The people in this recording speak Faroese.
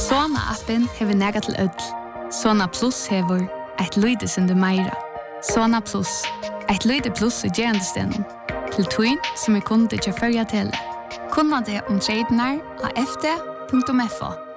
Sona-appen hever nega til ødel. Sona Plus hever et lydesende meira. Sona Plus, et lyde plus i gerandestenen. Til tøyn som kunde til førja tele. Kunna det om tradenar av fd.fo.